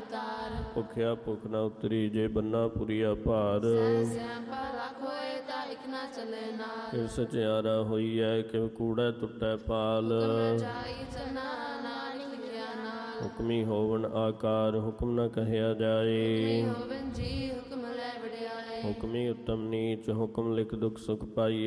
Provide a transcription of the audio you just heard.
ਉਤਾਰ। ਭੁਖਿਆ ਭੁਖ ਨਾ ਉਤਰੀ ਜੇ ਬੰਨਾ ਪੁਰੀਆ ਭਾਰ। ਸਿਆਪਾ ਲੱਖ ਹੋਏ ਤਾਂ ਇਕ ਨਾ ਚਲੇ ਨਾਲ। ਕਿਵ ਸਚਿਆਰਾ ਹੋਈਐ ਕਿਵ ਕੂੜੈ ਟੁੱਟੈ ਪਾਲ। ਹੁਕਮ ਰਚਾਈ ਚਨਾ ਨਾਨਕ ਲਿਖਿਆ ਨਾਲ। ਹੁਕਮੀ ਹੋਵਨ ਆਕਾਰ ਹੁਕਮ ਨ ਕਹਿਆ ਜਾਏ। ਹੋਵਨ ਜੀ ਹੁਕਮ ਲੈ ਵਡਿਆਏ। ਹੁਕਮੀ ਉੱਤਮ ਨੀਚ ਹੁਕਮ ਲਿਖ ਦੁਖ ਸੁਖ ਪਾਈਐ।